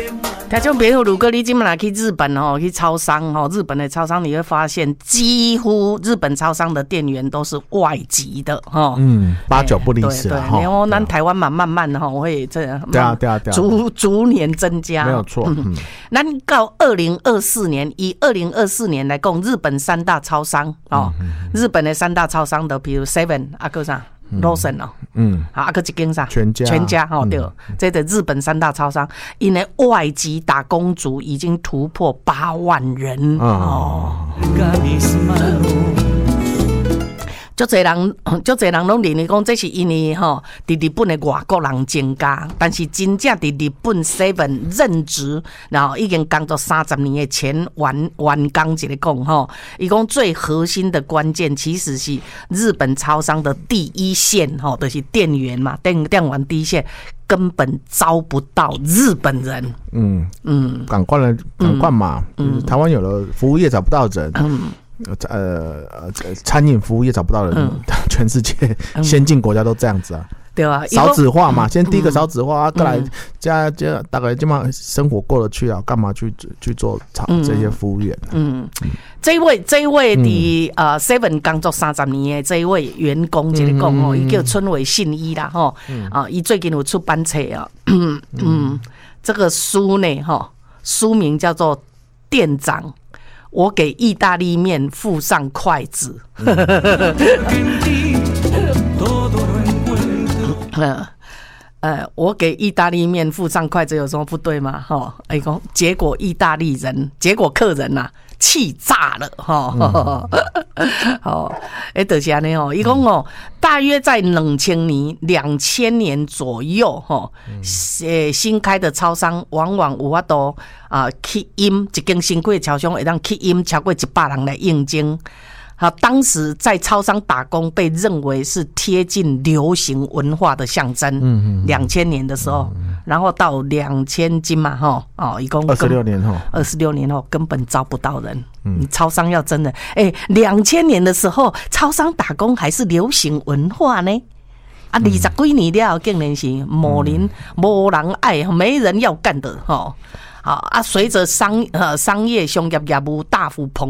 听众朋友，如果你今晚去日本去超商日本的超商你会发现，几乎日本超商的店员都是外籍的八九不离十对，然后咱台湾嘛，慢慢的会这样， 对啊， 逐年增加， 没有错。 咱到2024年，以2024年来讲，日本三大超商日本的三大超商的，比如 Seven 个啥。Lawson 个一间啥？全家对，这个日本三大超商，因为外籍打工族已经突破8万人足侪人拢认为讲，这是因为伫日本的外国人增加，但是真正伫日本 7 任职，然后已经工作30年的前员工一个讲伊讲最核心的关键其实是日本超商的第一线就是店员嘛，店员第一线根本招不到日本人。 赶快嘛，台湾有了服务业找不到人。餐饮服务业找不到人，全世界先进国家都这样子啊， 对啊， 少子化嘛，先第一个少子化，过来加大概基本上生活过得去啊，干嘛去做这些服务员？ 这一位伫7工作30年的这一位员工，一个讲伊叫村尾信一啦伊最近有出版册这个书呢书名叫做《店长》。我给意大利面附上筷子。我给意大利面附上筷子有什么不对吗？结果客人气炸了就是这样伊讲大约在2000年左右新开的超商往往有法度吸引一间新开的超商会当吸引超过100人来应征。当时在超商打工被认为是贴近流行文化的象征。2000年的时候，然后到2000金嘛，一共26年后根本招不到人。超商要真的，2000年的时候，超商打工还是流行文化呢。20几年了，竟然是没人爱，没人要干的随着商业商业业务大幅膨